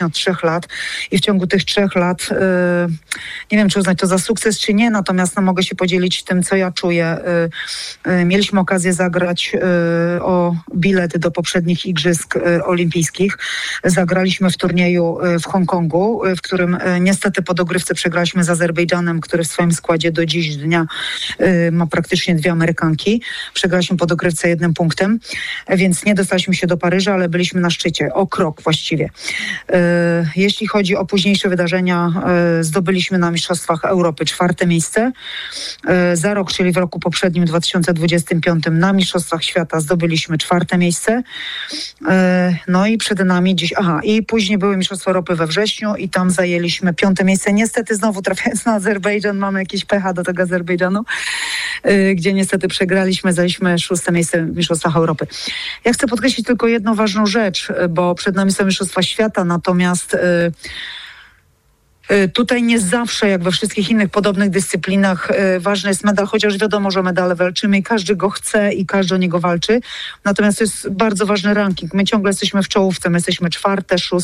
od 3 lat i w ciągu tych 3 lat nie wiem, czy uznać to za sukces, czy nie, natomiast mogę się podzielić tym, co ja czuję. Mieliśmy okazję zagrać o bilety do poprzednich Igrzysk Olimpijskich. Zagraliśmy w turnieju w Hongkongu, w którym niestety po dogrywce przegraliśmy z Azerbejdżanem, który w swoim składzie do dziś dnia ma praktycznie 2 Amerykanki. Przegraliśmy po dogrywce 1 punktem, więc nie dostaliśmy się do Paryża, ale byliśmy na szczycie, o krok właściwie. Jeśli chodzi o późniejsze wydarzenia, zdobyliśmy na Mistrzostwach Europy 4. miejsce. Za rok, czyli w roku poprzednim, 2025, na Mistrzostwach Świata zdobyliśmy 4. miejsce. No i przed nami dziś... i później były Mistrzostwa Europy we wrześniu i tam zajęliśmy 5. miejsce. Niestety znowu trafiając na Azerbejdżan, mamy jakieś pecha do tego Azerbejdżanu, gdzie niestety przegraliśmy, zajęliśmy 6. miejsce w Mistrzostwach Europy. Ja chcę podkreślić tylko jedną ważną rzecz, bo przed nami są Mistrzostwa Świata, natomiast tutaj nie zawsze, jak we wszystkich innych podobnych dyscyplinach, ważny jest medal, chociaż wiadomo, że o medale walczymy i każdy go chce i każdy o niego walczy. Natomiast to jest bardzo ważny ranking. My ciągle jesteśmy w czołówce, my jesteśmy 4., 6.,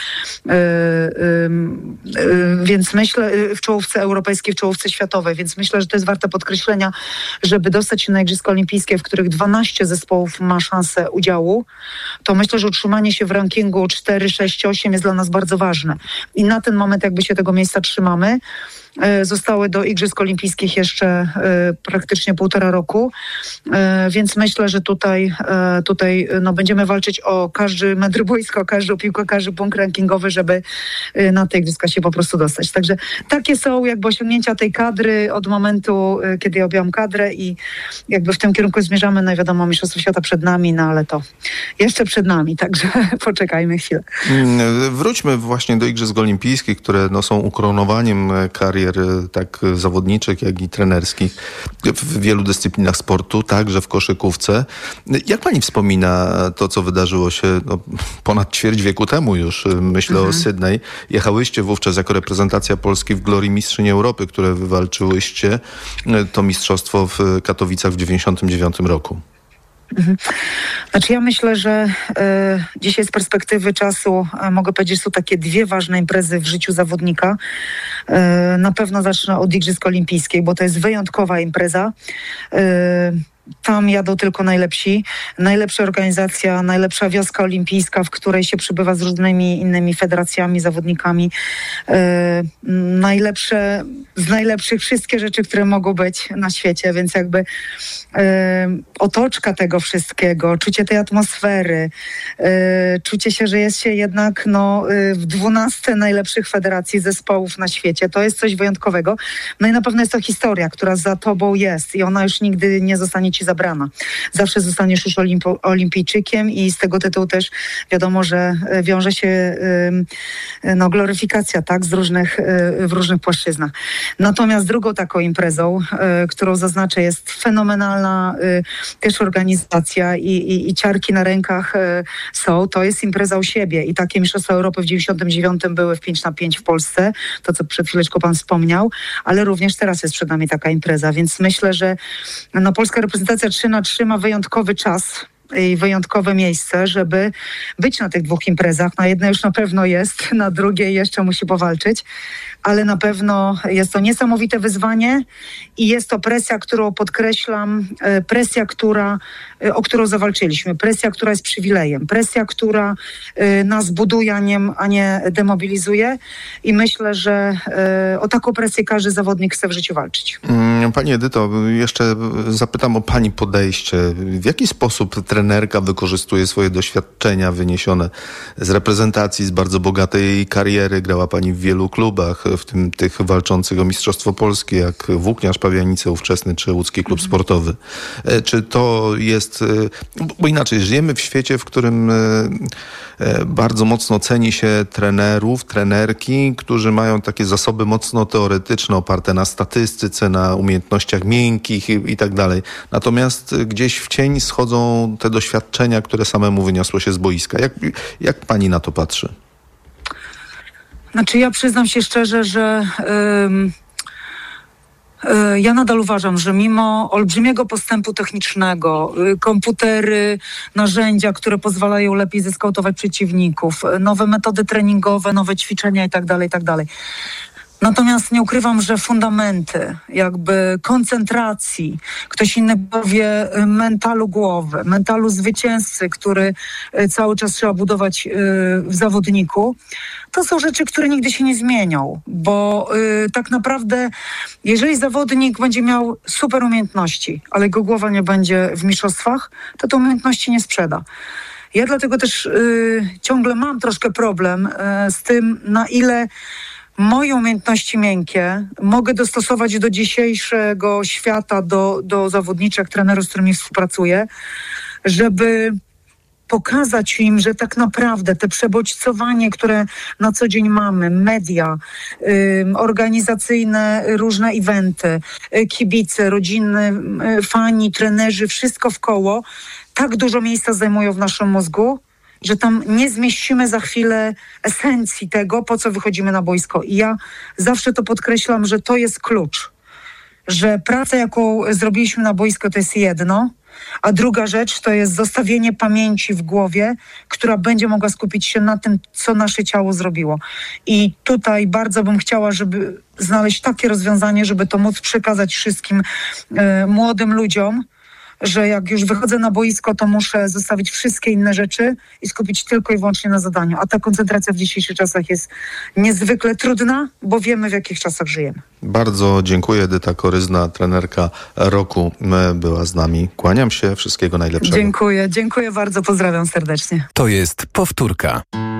więc myślę, w czołówce europejskiej, w czołówce światowej, więc myślę, że to jest warte podkreślenia, żeby dostać się na Igrzyska Olimpijskie, w których 12 zespołów ma szansę udziału, to myślę, że utrzymanie się w rankingu 4, 6, 8 jest dla nas bardzo ważne. I na ten moment jakby się tego miejsca trzymamy. Zostały do Igrzysk Olimpijskich jeszcze praktycznie 1,5 roku, więc myślę, że tutaj będziemy walczyć o każdy metr boiska, o każdą piłkę, każdy punkt rankingowy, żeby na te Igrzyska się po prostu dostać. Także takie są jakby osiągnięcia tej kadry od momentu, kiedy ja objęłam kadrę i jakby w tym kierunku zmierzamy. No i wiadomo, Mistrzostwo Świata przed nami, no ale to jeszcze przed nami, także poczekajmy chwilę. Wróćmy właśnie do Igrzysk Olimpijskich, które są ukoronowaniem karier tak zawodniczych, jak i trenerskich w wielu dyscyplinach sportu, także w koszykówce. Jak pani wspomina to, co wydarzyło się ponad ćwierć wieku temu już? Myślę o Sydney. Jechałyście wówczas jako reprezentacja Polski w glorii mistrzyni Europy, które wywalczyłyście to mistrzostwo w Katowicach w 1999 roku. Znaczy ja myślę, że dzisiaj z perspektywy czasu mogę powiedzieć, że są takie 2 ważne imprezy w życiu zawodnika. Na pewno zacznę od Igrzysk Olimpijskich, bo to jest wyjątkowa impreza. Tam jadą tylko najlepsi. Najlepsza organizacja, najlepsza wioska olimpijska, w której się przybywa z różnymi innymi federacjami, zawodnikami. Z najlepszych wszystkie rzeczy, które mogą być na świecie, więc jakby otoczka tego wszystkiego, czucie tej atmosfery, czucie się, że jest się jednak w 12 najlepszych federacji zespołów na świecie. To jest coś wyjątkowego. No i na pewno jest to historia, która za tobą jest i ona już nigdy nie zostanie ci zabrana. Zawsze zostaniesz już olimpijczykiem i z tego tytułu też wiadomo, że wiąże się gloryfikacja, tak, w różnych płaszczyznach. Natomiast drugą taką imprezą, którą zaznaczę, jest fenomenalna też organizacja i ciarki na rękach są. To jest impreza u siebie i takie Mistrzostwa Europy w 99 były w 5x5 w Polsce, to co przed chwileczką pan wspomniał, ale również teraz jest przed nami taka impreza, więc myślę, że polska reprezentacja 3x3 ma wyjątkowy czas i wyjątkowe miejsce, żeby być na tych 2 imprezach. Na jednej już na pewno jest, na drugiej jeszcze musi powalczyć, ale na pewno jest to niesamowite wyzwanie i jest to presja, którą podkreślam, presja, o którą zawalczyliśmy, presja, która jest przywilejem, presja, która nas buduje, a nie demobilizuje i myślę, że o taką presję każdy zawodnik chce w życiu walczyć. Pani Edyto, jeszcze zapytam o pani podejście. W jaki sposób trenerka wykorzystuje swoje doświadczenia wyniesione z reprezentacji, z bardzo bogatej kariery? Grała pani w wielu klubach, w tym tych walczących o Mistrzostwo Polskie, jak Włókniarz Pawianice ówczesny, czy Łódzki Klub Sportowy. Czy to jest... Bo inaczej, żyjemy w świecie, w którym bardzo mocno ceni się trenerów, trenerki, którzy mają takie zasoby mocno teoretyczne, oparte na statystyce, na umiejętnościach miękkich i tak dalej. Natomiast gdzieś w cień schodzą te doświadczenia, które samemu wyniosło się z boiska. Jak pani na to patrzy? Znaczy ja przyznam się szczerze, że Ja nadal uważam, że mimo olbrzymiego postępu technicznego, komputery, narzędzia, które pozwalają lepiej zeskautować przeciwników, nowe metody treningowe, nowe ćwiczenia itd. Natomiast nie ukrywam, że fundamenty, jakby koncentracji, ktoś inny powie mentalu głowy, mentalu zwycięzcy, który cały czas trzeba budować w zawodniku, to są rzeczy, które nigdy się nie zmienią, bo tak naprawdę jeżeli zawodnik będzie miał super umiejętności, ale jego głowa nie będzie w mistrzostwach, to te umiejętności nie sprzeda. Ja dlatego też ciągle mam troszkę problem z tym, na ile moje umiejętności miękkie mogę dostosować do dzisiejszego świata, do zawodniczek, trenerów, z którymi współpracuję, żeby pokazać im, że tak naprawdę te przebodźcowanie, które na co dzień mamy, media, organizacyjne różne eventy, kibice, rodziny, fani, trenerzy, wszystko w koło, tak dużo miejsca zajmują w naszym mózgu, że tam nie zmieścimy za chwilę esencji tego, po co wychodzimy na boisko. I ja zawsze to podkreślam, że to jest klucz. Że praca, jaką zrobiliśmy na boisko, to jest jedno, a druga rzecz to jest zostawienie pamięci w głowie, która będzie mogła skupić się na tym, co nasze ciało zrobiło. I tutaj bardzo bym chciała, żeby znaleźć takie rozwiązanie, żeby to móc przekazać wszystkim młodym ludziom, że jak już wychodzę na boisko, to muszę zostawić wszystkie inne rzeczy i skupić tylko i wyłącznie na zadaniu. A ta koncentracja w dzisiejszych czasach jest niezwykle trudna, bo wiemy, w jakich czasach żyjemy. Bardzo dziękuję. Edyta Koryzna, trenerka roku, była z nami. Kłaniam się. Wszystkiego najlepszego. Dziękuję bardzo. Pozdrawiam serdecznie. To jest powtórka.